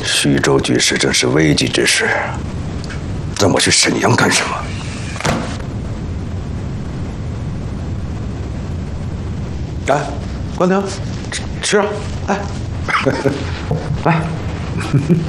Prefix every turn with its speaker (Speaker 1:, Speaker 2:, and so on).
Speaker 1: 徐州局势正是危急之时，让我去沈阳干什么？哎，关婷，吃啊！哎，来。